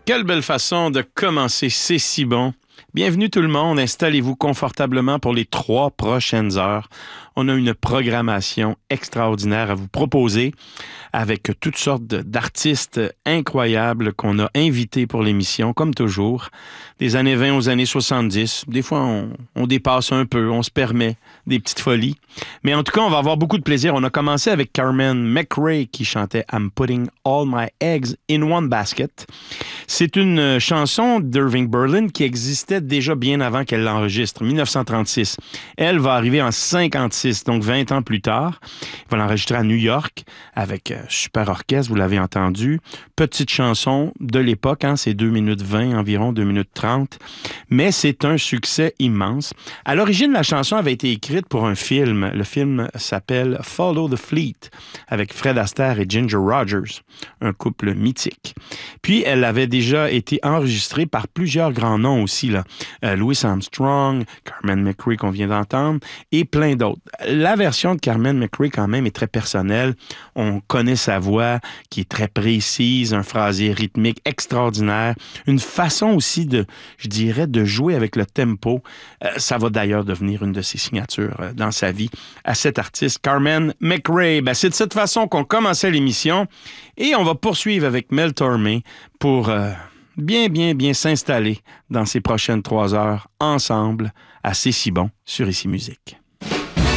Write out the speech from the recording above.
Quelle belle façon de commencer, c'est si bon. Bienvenue tout le monde, installez-vous confortablement pour les 3 prochaines heures. On a une programmation extraordinaire à vous proposer avec toutes sortes d'artistes incroyables qu'on a invités pour l'émission, comme toujours, des années 20 aux années 70. Des fois, on dépasse un peu, on se permet des petites folies. Mais en tout cas, on va avoir beaucoup de plaisir. On a commencé avec Carmen McRae qui chantait « I'm putting all my eggs in one basket ». C'est une chanson d'Irving Berlin qui existait déjà bien avant qu'elle l'enregistre, 1936. Elle va arriver en 56, donc 20 ans plus tard. Elle va l'enregistrer à New York avec super orchestre, vous l'avez entendu. Petite chanson de l'époque, hein, c'est 2 minutes 20 environ, 2 minutes 30. Mais c'est un succès immense. À l'origine, la chanson avait été écrite pour un film. Le film s'appelle Follow the Fleet avec Fred Astaire et Ginger Rogers, un couple mythique. Puis, elle avait déjà été enregistrée par plusieurs grands noms aussi, là. Louis Armstrong, Carmen McRae qu'on vient d'entendre, et plein d'autres. La version de Carmen McRae, quand même, est très personnelle. On connaît sa voix qui est très précise, un phrasé rythmique extraordinaire, une façon aussi je dirais, de jouer avec le tempo. Ça va d'ailleurs devenir une de ses signatures dans sa vie à cet artiste, Carmen McRae. C'est de cette façon qu'on commençait l'émission et on va poursuivre avec Mel Tormé pour bien s'installer dans ces prochaines 3 heures ensemble à C'est si bon sur Ici Musique.